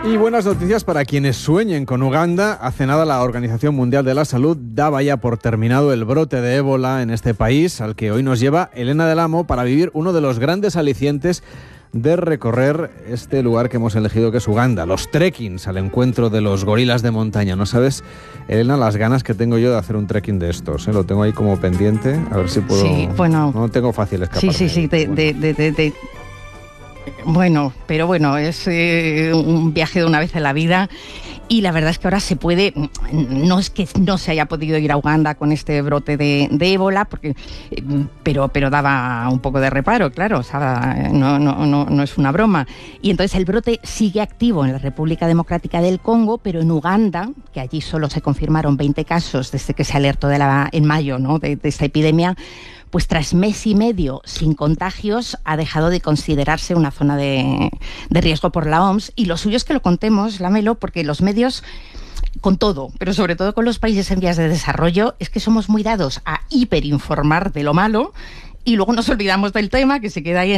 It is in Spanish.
Y buenas noticias para quienes sueñen con Uganda. Hace nada la Organización Mundial de la Salud daba ya por terminado el brote de ébola en este país, al que hoy nos lleva Elena del Amo para vivir uno de los grandes alicientes de recorrer este lugar que hemos elegido, que es Uganda, los trekkings al encuentro de los gorilas de montaña. No sabes, Elena, las ganas que tengo yo de hacer un trekking de estos, ¿eh? Lo tengo ahí como pendiente, a ver si puedo... Sí, bueno... No tengo fácil escaparme. Sí, bueno, pero bueno, es un viaje de una vez en la vida. Y la verdad es que ahora se puede, no es que no se haya podido ir a Uganda con este brote de ébola, porque, pero daba un poco de reparo, claro, o sea, no es una broma. Y entonces el brote sigue activo en la República Democrática del Congo, pero en Uganda, que allí solo se confirmaron 20 casos desde que se alertó en mayo, ¿no?, de esta epidemia, pues tras mes y medio sin contagios ha dejado de considerarse una zona de riesgo por la OMS, y lo suyo es que lo contemos, Lamelo, porque los medios, con todo, pero sobre todo con los países en vías de desarrollo, es que somos muy dados a hiperinformar de lo malo y luego nos olvidamos del tema, que se queda ahí